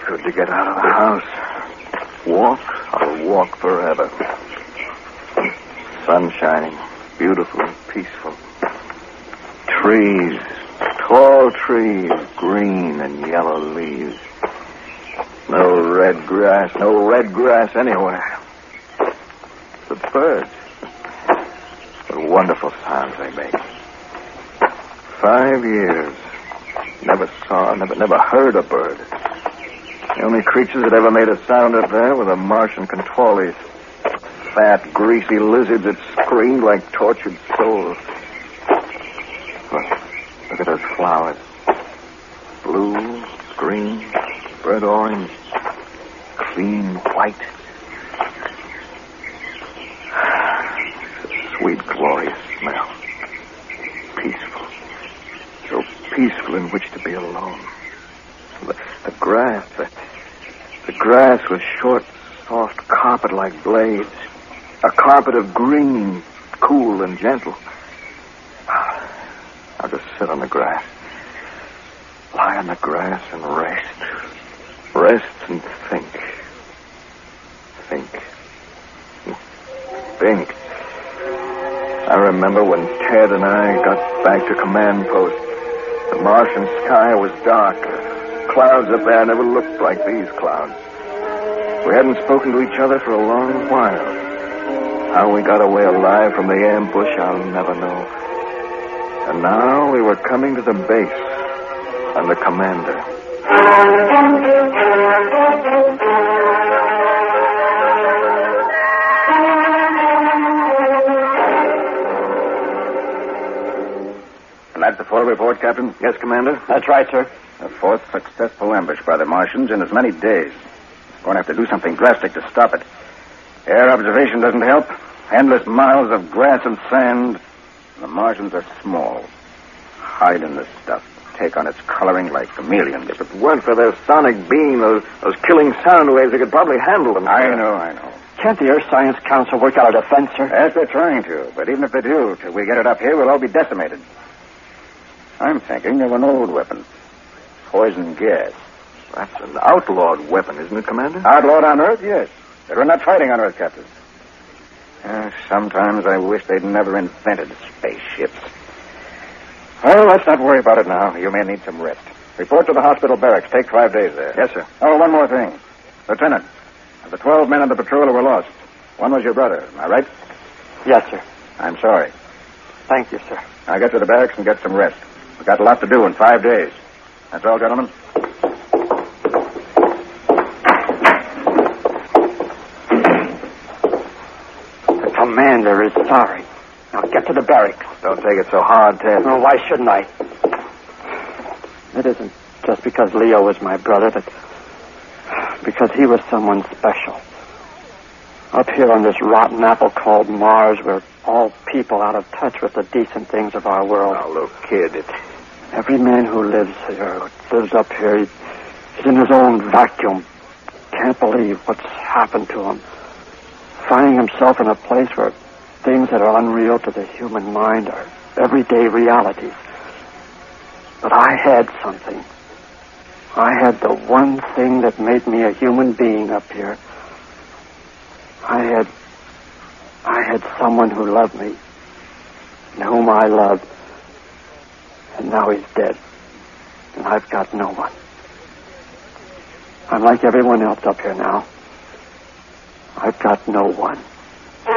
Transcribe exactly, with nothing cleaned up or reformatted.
good to get out of the house. Walk, I'll walk forever. Sun shining, beautiful and peaceful. Trees, tall trees, green and yellow leaves. No red grass, no red grass anywhere. The birds. What wonderful sounds they make. Five years. Never saw, never, never heard a bird. The only creatures that ever made a sound up there were the Martian controllers. Fat, greasy lizards that screamed like tortured souls. Look, look at those flowers. Blue, green, burnt orange, clean white. It's a sweet, glorious smell. Peaceful. So peaceful in which to be alone. The, the grass, the, the grass was short, soft carpet like blades. A carpet of green, cool and gentle. I'll just sit on the grass. Lie on the grass and rest. Rest and think. Think. Think. I remember when Ted and I got back to command post. The Martian sky was dark. Clouds up there never looked like these clouds. We hadn't spoken to each other for a long while. How we got away alive from the ambush, I'll never know. And now we were coming to the base and the commander. And that's the full report, Captain? Yes, Commander? That's right, sir. The fourth successful ambush by the Martians in as many days. We're going to have to do something drastic to stop it. Air observation doesn't help. Endless miles of grass and sand. The Martians are small. Hide in the stuff. Take on its coloring like chameleons. If it weren't for their sonic beam, those, those killing sound waves, they could probably handle them. I know, I know. Can't the Earth Science Council work out a defense, sir? Yes, they're trying to. But even if they do, till we get it up here, we'll all be decimated. I'm thinking of an old weapon. Poison gas. That's an outlawed weapon, isn't it, Commander? Outlawed on Earth, yes. But we're not fighting on Earth, Captain. Uh, sometimes I wish they'd never invented spaceships. Well, let's not worry about it now. You may need some rest. Report to the hospital barracks. Take five days there. Yes, sir. Oh, one more thing. Lieutenant, of the twelve men on the patrol who were lost, one was your brother. Am I right? Yes, sir. I'm sorry. Thank you, sir. Now get to the barracks and get some rest. We've got a lot to do in five days. That's all, gentlemen. The commander is sorry. Now get to the barracks. Don't take it so hard, Ted. Oh, why shouldn't I? It isn't just because Leo was my brother, but because he was someone special. Up here on this rotten apple called Mars, we're all people out of touch with the decent things of our world. Oh, look, kid, it... Every man who lives here, who lives up here, he, he's in his own vacuum. Can't believe what's happened to him. Finding himself in a place where things that are unreal to the human mind are everyday realities. But I had something. I had the one thing that made me a human being up here. I had... I had someone who loved me, and whom I loved. And now he's dead. And I've got no one. I'm like everyone else up here now. I've got no one.